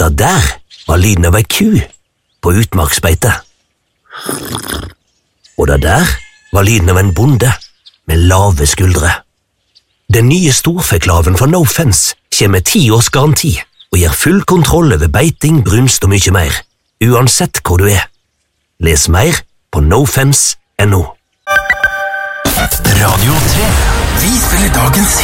Det der var lyden av ei ku på utmarksbeite. Og det der var lyden av en bonde med lave skuldre. Den nye storfeklaven fra No Fence kommer med 10 års garanti og gir full kontroll over beiting, brunst og mye mer, uansett hvor du er. Les mer på nofence.no. Radio 3. Vi spiller dagens